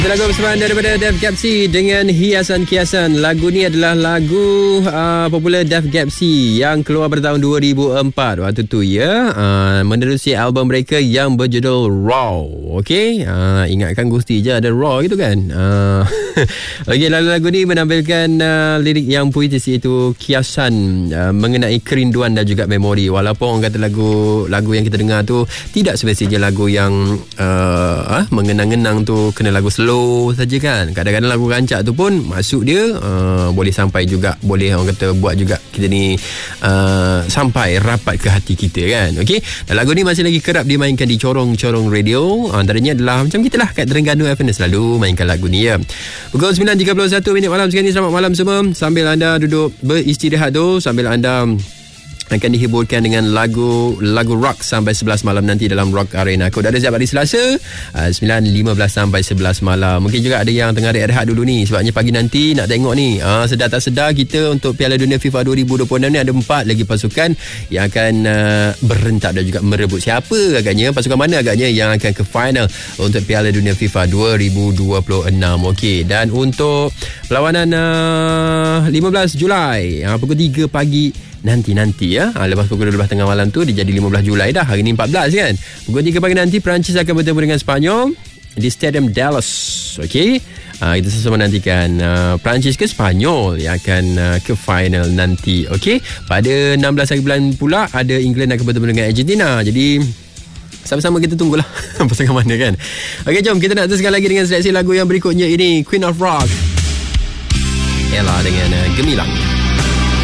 Lagu persembahan daripada Def Gapsi dengan Hiasan-Kiasan. Lagu ni adalah lagu popular Def Gapsi yang keluar pada tahun 2004 waktu tu ya. Menerusi album mereka yang berjudul Raw. Okey, ingatkan Gusti je ada Raw gitu kan. Okey, lagu ni menampilkan lirik yang puitis, iaitu kiasan mengenai kerinduan dan juga memori. Walaupun orang kata lagu yang kita dengar tu tidak semestinya lagu yang mengenang-enang tu kena lagu slow saja kan. Kadang-kadang lagu rancak tu pun masuk dia boleh sampai juga, boleh orang kata buat juga kita ni sampai rapat ke hati kita kan. Okey, dan lagu ni masih lagi kerap dimainkan di corong-corong radio. Antaranya adalah macam kita lah kat Terengganu FM selalu mainkan lagu ni ya. Pukul 9.31 malam sekarang ni. Selamat malam semua. Sambil anda duduk beristirahat tu, sambil anda akan dihiburkan dengan lagu rock sampai 11 malam nanti dalam Rock Arena. Kod ada setiap hari Selasa 9.15 sampai 11 malam. Mungkin juga ada yang tengah rehat dulu ni, sebabnya pagi nanti nak tengok ni sedar tak sedar kita untuk Piala Dunia FIFA 2026 ni ada 4 lagi pasukan yang akan berentak dan juga merebut siapa agaknya, pasukan mana agaknya yang akan ke final untuk Piala Dunia FIFA 2026. Okey, dan untuk perlawanan 15 Julai pukul 3 pagi nanti ya. Lepas pukul 12 tengah malam tu dia jadi 15 Julai dah. Hari ni 14 kan. Pukul 3 pagi nanti Perancis akan bertemu dengan Sepanyol di Stadium Dallas. Okey. Kita sama nantikan Perancis ke Sepanyol yang akan ke final nanti. Okey. Pada 16 hari bulan pula ada England akan bertemu dengan Argentina. Jadi sama-sama kita tunggulah pasangan mana kan. Okey, jom kita nak teruskan lagi dengan seleksi lagu yang berikutnya. Ini Queen of Rock, Ella dengan Gemilang.